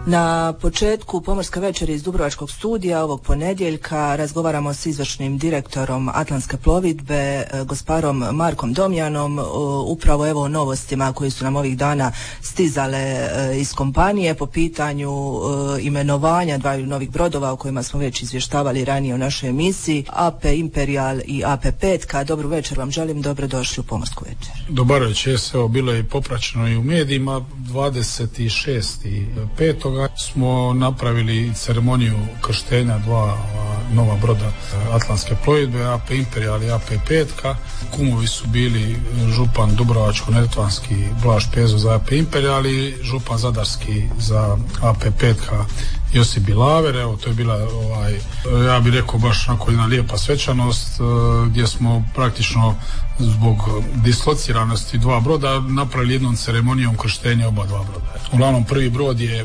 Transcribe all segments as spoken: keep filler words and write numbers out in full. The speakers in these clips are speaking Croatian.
Na početku Pomorske večeri iz Dubrovačkog studija ovog ponedjeljka razgovaramo s izvršnim direktorom Atlantske plovidbe, gosparom Markom Domjanom, upravo evo o novostima koji su nam ovih dana stizale iz kompanije po pitanju imenovanja dvaju novih brodova o kojima smo već izvještavali ranije u našoj emisiji, A P Imperial i A P Petka. Dobru večer vam želim, dobrodošli u Pomorsku večer. Dobar večer, evo bilo je popraćeno i u medijima. Dvadeset šestog petog smo napravili ceremoniju krštenja dva nova broda Atlantske plovidbe, A P Imperial i A P Petka. Kumovi su bili župan Dubrovačko-neretvanski Blaž Pezo za A P Imperial i župan Zadarski za A P Petka Josip Bilaver. Evo, to je bila, ovaj, ja bih rekao, baš onako jedna lijepa svečanost gdje smo praktično zbog dislociranosti dva broda napravili jednom ceremonijom krštenja oba dva broda. Uglavnom, prvi brod je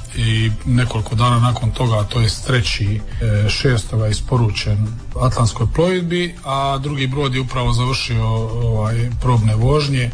i nekoliko dana nakon toga, to je treći šestoga isporučen Atlantskoj plovidbi, a drugi brod je upravo završio ovaj, probne vožnje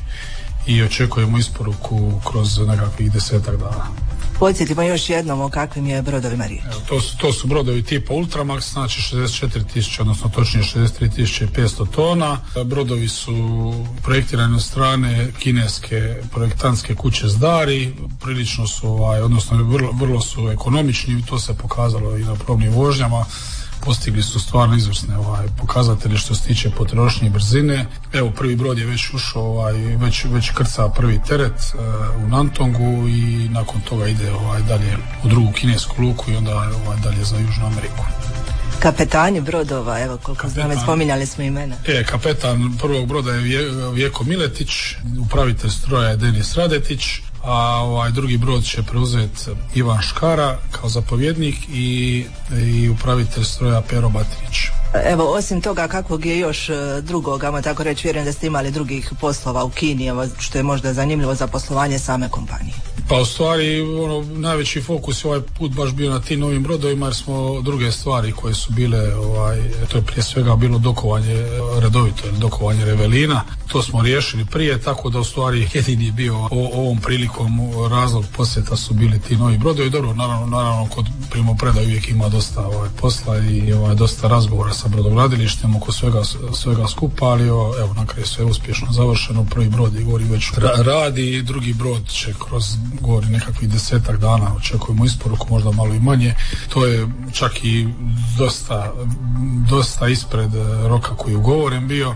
i očekujemo isporuku kroz nekakvih desetak dana. Podsjetimo još jednom o kakvim je brodovima riječ. To su, to su brodovi tipa Ultramax, znači šezdeset četiri tisuće, odnosno točnije šezdeset tri tisuće petsto tona. Brodovi su projektirani od strane kineske projektantske kuće Zdari, prilično su, ovaj, odnosno vrlo, vrlo su ekonomični i to se pokazalo i na probnim vožnjama. Postigli su stvarno izvrsne ovaj, pokazatelje što se tiče potrošnje i brzine. Evo, prvi brod je već ušao, ovaj, već, već krca prvi teret uh, u Nantongu i nakon toga ide ovaj, dalje u drugu kinesku luku i onda ovaj, dalje za Južnu Ameriku. Kapetani brodova, evo koliko znam, spominjali smo imena. E, kapetan prvog broda je Vjeko Miletić, upravitelj stroja je Denis Radetić, a ovaj drugi brod će preuzeti Ivan Škara kao zapovjednik i, i upravitelj stroja Pero Batinić. Evo, osim toga, kakvog je još drugog, ajmo tako reći, vjerujem da ste imali drugih poslova u Kini, evo, što je možda zanimljivo za poslovanje same kompanije. Pa u stvari, ono, najveći fokus je ovaj put baš bio na tim novim brodovima, jer smo druge stvari koje su bile, ovaj, to je prije svega bilo dokovanje redovito, dokovanje revelina, to smo riješili prije, tako da u stvari jedini je bio o, ovom prilikom razlog posjeta su bili ti novi brodovi. Dobro, naravno, naravno kod primopredaje uvijek ima dosta ovaj, posla i ovaj, dosta razgovora sa brodogradilištem oko svega, svega skupa, ali evo, na kraju sve uspješno završeno. Prvi brod je gori već ra- radi, drugi brod će kroz gori nekakvih desetak dana, očekujemo isporuku, možda malo i manje. To je čak i dosta, dosta ispred roka koji je ugovoren bio.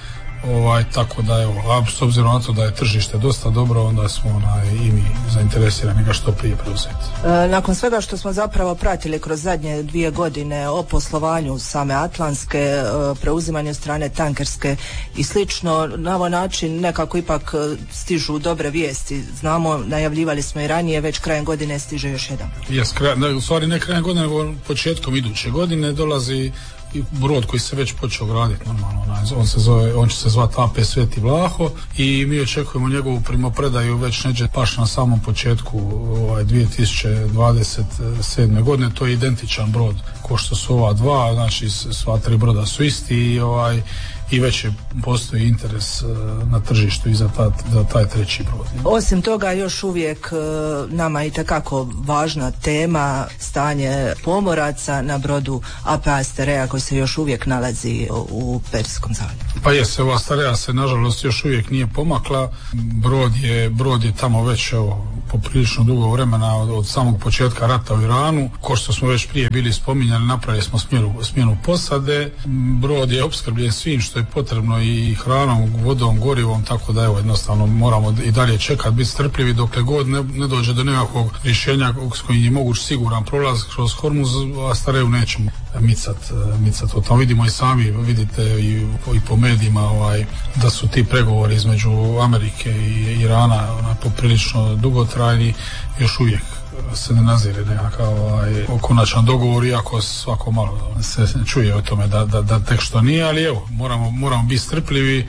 Ovaj, tako da evo, a s obzirom na to da je tržište dosta dobro, onda smo onaj, i mi zainteresirani ga što prije preuzeti. E, nakon svega što smo zapravo pratili kroz zadnje dvije godine o poslovanju same Atlantske, e, preuzimanje strane tankerske i slično, na ovaj način nekako ipak stižu dobre vijesti. Znamo, najavljivali smo i ranije, već krajem godine stiže još jedan. Jes, kraj, ne, u stvari ne krajem godine, nego početkom iduće godine dolazi brod koji se već počeo graditi normalno, on se zove, on će se zvati A P Sveti Vlaho i mi očekujemo njegovu primopredaju već neđe baš na samom početku ovaj, dvije tisuće dvadeset sedme godine. To je identičan brod ko što su ova dva, znači sva tri broda su isti i ovaj i već je postoji interes uh, na tržištu i za, ta, za taj treći brod. Osim toga, još uvijek uh, nama itekako važna tema stanje pomoraca na brodu A P Asterea koji se još uvijek nalazi u, u Perzijskom zaljevu. Pa jeste, ova Asterea se nažalost još uvijek nije pomakla. Brod je, brod je tamo već evo, poprilično dugo vremena od, od samog početka rata u Iranu. Ko što smo već prije bili spominjali, napravili smo smjenu, smjenu posade. Brod je opskrbljen svim što je potrebno i hranom, vodom, gorivom, tako da evo jednostavno moramo i dalje čekati, biti strpljivi dokle god ne, ne dođe do nekakvog rješenja s kojim je moguć siguran prolaz kroz Hormuz, a Astareju nećemo micat, micat. Tamo vidimo i sami, vidite i, i po medijima ovaj, da su ti pregovori između Amerike i Irana ona, poprilično dugotrajni, još uvijek se ne nazire nekakav ovaj, konačan dogovor, iako svako malo se čuje o tome da, da, da tek što nije, ali evo, moramo, moramo biti strpljivi.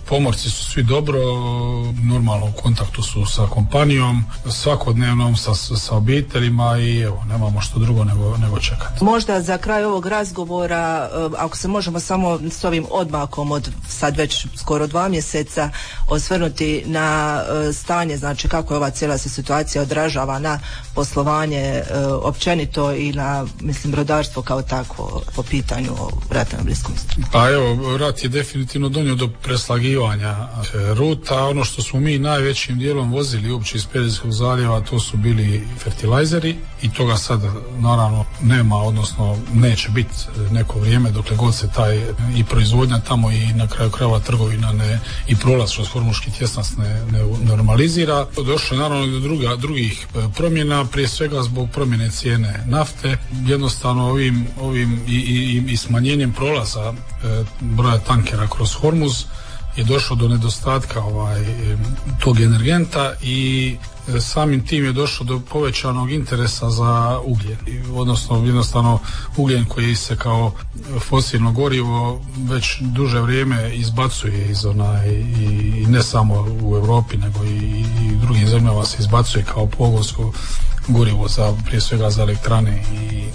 Pomorci su svi dobro, normalno u kontaktu su sa kompanijom, svakodnevnom sa, sa obiteljima i evo, nemamo što drugo nego, nego čekati. Možda za kraj ovog razgovora, ako se možemo samo s ovim odmakom od sad već skoro dva mjeseca osvrnuti na stanje, znači kako je ova cijela se situacija odražava na poslovanje općenito i na, mislim, brodarstvo kao takvo po pitanju rata na Bliskom istoku. Pa evo, rat je definitivno donio do preslagivanja ruta. Ono što smo mi najvećim dijelom vozili uopće iz Perzijskog zaljeva, to su bili fertilajzeri i toga sad naravno nema, odnosno neće biti neko vrijeme dokle god se taj i proizvodnja tamo i na kraju krajeva trgovina ne, i prolaz kroz Hormuški tjesnac ne, ne normalizira. Došlo je naravno do druga, drugih promjena, prije svega zbog promjene cijene nafte. Jednostavno ovim, ovim i, i, i smanjenjem prolaza e, broja tankera kroz Hormuz je došlo do nedostatka ovaj, tog energenta i samim tim je došlo do povećanog interesa za ugljen. Odnosno jednostavno ugljen koji se kao fosilno gorivo već duže vrijeme izbacuje iz onaj, i ne samo u Europi nego i, i u drugim zemljama se izbacuje kao pogonsko gorivo za, prije svega za elektrane i,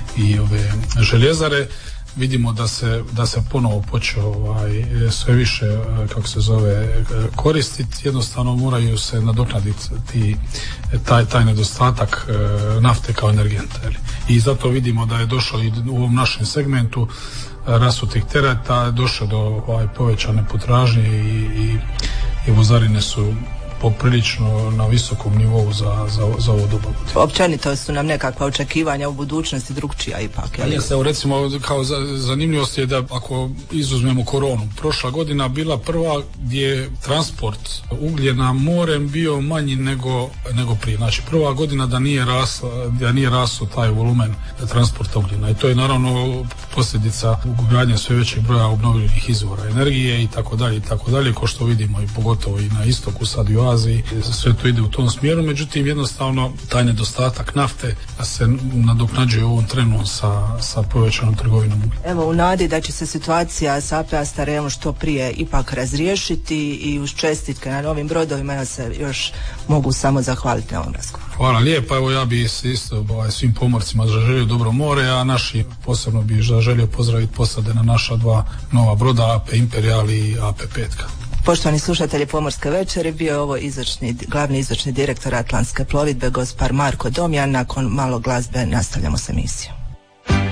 i ove željezare. Vidimo da se, da se ponovo počeo ovaj, sve više, kako se zove, koristiti. Jednostavno moraju se nadoknaditi ti, taj, taj nedostatak e, nafte kao energenta. I zato vidimo da je došlo i u ovom našem segmentu rasutih tereta, došlo do ovaj, povećane potražnje i, i, i vozarine su poprilično na visokom nivou za, za, za ovo dobu. Općenito su nam nekakva očekivanja u budućnosti drugčija ipak. Ali se, recimo, kao za, zanimljivost je da ako izuzmemo koronu, prošla godina bila prva gdje je transport ugljena morem bio manji nego, nego prije. Znači prva godina da nije rasla, da nije rasao taj volumen transporta ugljena i to je naravno posljedica ugradnje sve većeg broja obnovljivih izvora energije i tako dalje i tako dalje, ko što vidimo i pogotovo i na istoku sad i u Aziji, sve to ide u tom smjeru, međutim jednostavno taj nedostatak nafte se nadoknađuje u ovom trenu sa, sa povećanom trgovinom. Evo, u nadi da će se situacija sa A P A Starelom što prije ipak razriješiti i uz čestitke na novim brodovima, ja se još mogu samo zahvaliti na ovom razgovoru. Hvala lijepa, evo ja bi se isto ovaj, svim pomorcima zaželio dobro more, a naši posebno bi zaželio pozdraviti posade na naša dva nova broda, A P Imperial i A P Petka. Poštovani slušatelji Pomorske večeri, bio je ovo izvršni, glavni izvršni direktor Atlantske plovidbe, gospar Marko Domjan. Nakon malo glazbe nastavljamo s emisijom.